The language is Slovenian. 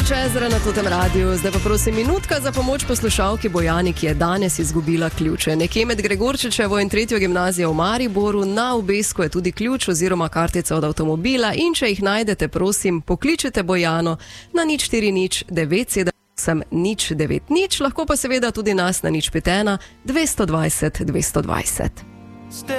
Čezra na Totem radiju. Zdaj pa prosim minutka za pomoč poslušalki Bojani, ki je danes izgubila ključe. Nekje med Gregorčičevo in 3. gimnazijo v Mariboru na obesku je tudi ključ oziroma kartica od avtomobila in če jih najdete, prosim, pokličite Bojano na 040 978 090, lahko pa seveda tudi nas na 051 220 220.